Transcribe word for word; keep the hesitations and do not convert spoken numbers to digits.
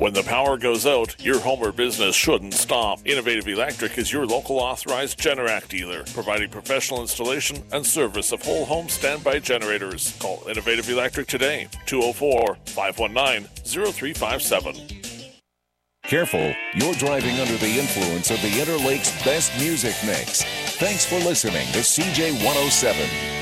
When the power goes out, your home or business shouldn't stop. Innovative Electric is your local authorized Generac dealer, providing professional installation and service of whole home standby generators. Call Innovative Electric today, two oh four, five one nine, oh three five seven. Careful, you're driving under the influence of the Interlake's best music mix. Thanks for listening to C J one oh seven.